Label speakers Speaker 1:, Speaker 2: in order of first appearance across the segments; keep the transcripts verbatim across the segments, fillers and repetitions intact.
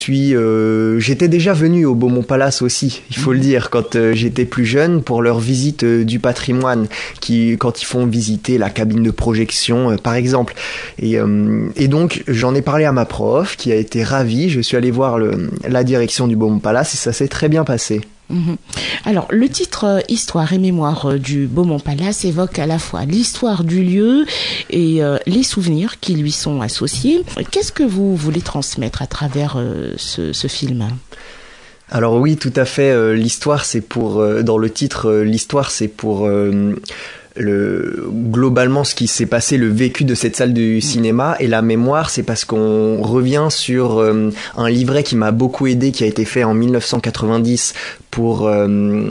Speaker 1: Puis euh, j'étais déjà venu au Beaumont Palace aussi, il faut le dire, quand euh, j'étais plus jeune, pour leur visite euh, du patrimoine, qui quand ils font visiter la cabine de projection, euh, par exemple. Et, euh, et donc j'en ai parlé à ma prof, qui a été ravie. Je suis allé voir le, la direction du Beaumont Palace et ça s'est très bien passé.
Speaker 2: Mmh. Alors, le titre euh, Histoire et mémoire euh, du Beaumont Palace évoque à la fois l'histoire du lieu et euh, les souvenirs qui lui sont associés. Qu'est-ce que vous voulez transmettre à travers euh, ce, ce film ?
Speaker 1: Alors oui, tout à fait. Euh, l'histoire, c'est pour... Euh, dans le titre, euh, l'histoire, c'est pour... Euh, Le, globalement ce qui s'est passé, le vécu de cette salle du cinéma, et la mémoire, c'est parce qu'on revient sur euh, un livret qui m'a beaucoup aidé, qui a été fait en dix-neuf cent quatre-vingt-dix pour euh,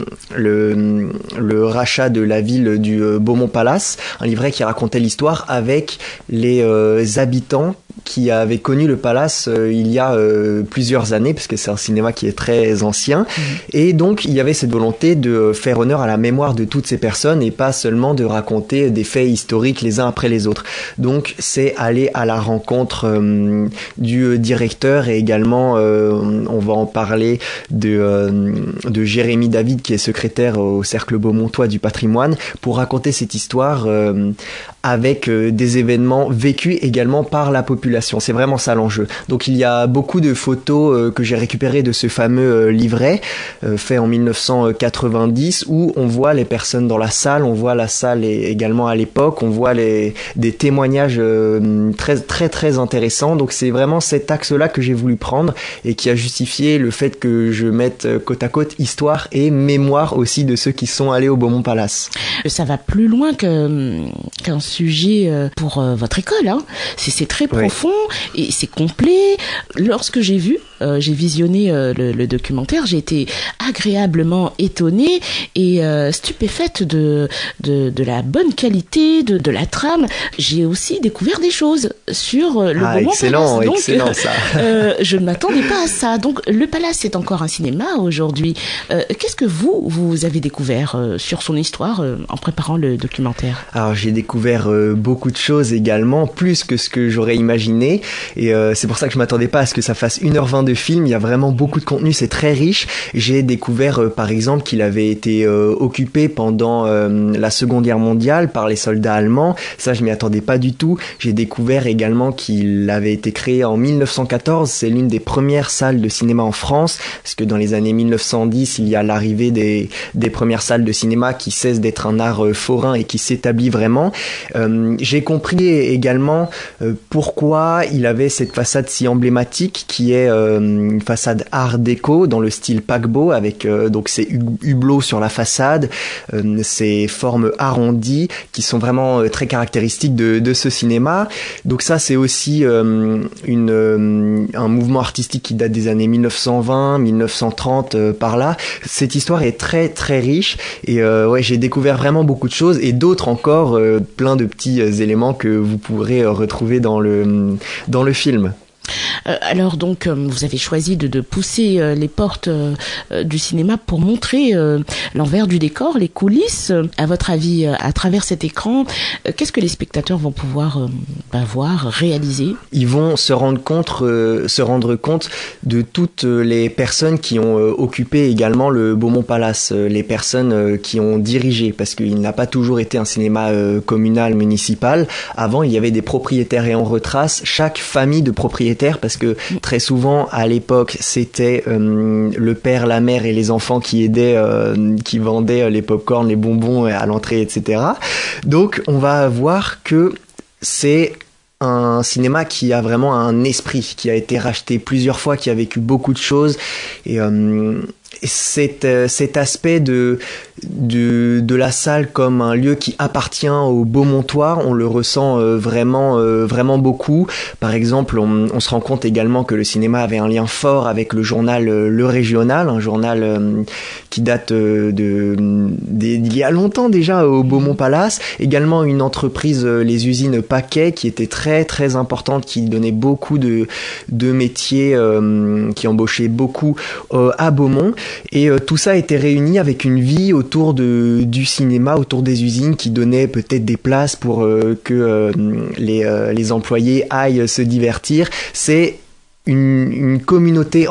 Speaker 1: le, le rachat de la ville du euh, Beaumont Palace, un livret qui racontait l'histoire avec les euh, habitants qui avaient connu le palace euh, il y a euh, plusieurs années, parce que c'est un cinéma qui est très ancien, mmh. Et donc il y avait cette volonté de faire honneur à la mémoire de toutes ces personnes et pas seulement de raconter des faits historiques les uns après les autres. Donc c'est aller à la rencontre euh, du directeur, et également euh, on va en parler de, euh, de Jérémy David, qui est secrétaire au Cercle Beaumontois du patrimoine, pour raconter cette histoire euh, avec euh, des événements vécus également par la population. C'est vraiment ça l'enjeu. Donc il y a beaucoup de photos euh, que j'ai récupérées de ce fameux euh, livret euh, fait en dix-neuf cent quatre-vingt-dix, où on voit les personnes dans la salle, on voit la salle et également à l'époque, on voit les, des témoignages euh, très très très intéressants. Donc c'est vraiment cet axe-là que j'ai voulu prendre et qui a justifié le fait que je mette côte à côte histoire et mémoire aussi de ceux qui sont allés au Beaumont Palace.
Speaker 2: Ça va plus loin que, qu'un sujet pour euh, votre école, hein. C'est, c'est très profond, oui. Et c'est complet. Lorsque j'ai vu, euh, j'ai visionné euh, le, le documentaire, j'ai été agréablement étonnée et euh, stupéfaite de, de, de la bonne qualité, de, de la trame. J'ai aussi découvert des choses sur euh, le
Speaker 1: ah,
Speaker 2: Beaumont
Speaker 1: excellent,
Speaker 2: Palace. Donc,
Speaker 1: excellent ça.
Speaker 2: euh, je ne m'attendais pas à ça. Donc le Palace, c'est encore un cinéma aujourd'hui. Euh, qu'est-ce que vous, vous avez découvert euh, sur son histoire euh, en préparant le documentaire ?
Speaker 1: Alors j'ai découvert euh, beaucoup de choses également, plus que ce que j'aurais imaginé, et euh, c'est pour ça que je m'attendais pas à ce que ça fasse une heure vingt de film. Il y a vraiment beaucoup de contenu, c'est très riche. J'ai découvert euh, par exemple qu'il avait été euh, occupé pendant euh, la Seconde Guerre mondiale par les soldats allemands. Ça, je m'y attendais pas du tout. J'ai découvert également qu'il avait été créé en dix-neuf cent quatorze. C'est l'une des premières salles de cinéma en France, parce que dans les années dix-neuf cent dix, il y a l'arrivée des, des premières salles de cinéma qui cessent d'être un art euh, forain et qui s'établit vraiment. Euh, j'ai compris également euh, pourquoi il avait cette façade si emblématique, qui est euh, une façade art déco dans le style paquebot, avec euh, donc ces hublots sur la façade, euh, ces formes arrondies qui sont vraiment euh, très caractéristiques de, de ce cinéma. Donc ça, c'est aussi euh, une, euh, un mouvement artistique qui date des années dix-neuf cent vingt, dix-neuf cent trente, euh, par là. Cette histoire est très très riche, et euh, ouais, j'ai découvert vraiment beaucoup de choses, et d'autres encore, euh, plein de petits euh, éléments que vous pourrez euh, retrouver dans le, dans le film.
Speaker 2: Euh, alors donc euh, vous avez choisi de, de pousser euh, les portes euh, euh, du cinéma pour montrer euh, l'envers du décor, les coulisses. À votre avis, euh, à travers cet écran, euh, qu'est-ce que les spectateurs vont pouvoir euh, bah, voir, réaliser ?
Speaker 1: Ils vont se rendre compte, euh, se rendre compte de toutes les personnes qui ont euh, occupé également le Beaumont Palace, euh, les personnes euh, qui ont dirigé, parce qu'il n'a pas toujours été un cinéma euh, communal, municipal. Avant, il y avait des propriétaires, et on retrace chaque famille de propriétaires, parce que très souvent à l'époque c'était euh, le père, la mère et les enfants qui aidaient, euh, qui vendaient les pop-corn, les bonbons à l'entrée, et cetera. Donc on va voir que c'est un cinéma qui a vraiment un esprit, qui a été racheté plusieurs fois, qui a vécu beaucoup de choses, et euh, cet, euh, cet aspect de, de, de la salle comme un lieu qui appartient au Beaumontois, on le ressent euh, vraiment, euh, vraiment beaucoup. Par exemple, on, on se rend compte également que le cinéma avait un lien fort avec le journal euh, Le Régional, un journal euh, qui date euh, de, d'il y a longtemps déjà au Beaumont Palace. Également une entreprise, euh, les usines Paquet, qui était très très importante, qui donnait beaucoup de, de métiers, euh, qui embauchait beaucoup euh, à Beaumont. Et euh, tout ça était réuni avec une vie autour de, du cinéma, autour des usines, qui donnaient peut-être des places pour euh, que euh, les, euh, les employés aillent se divertir. C'est une, une communauté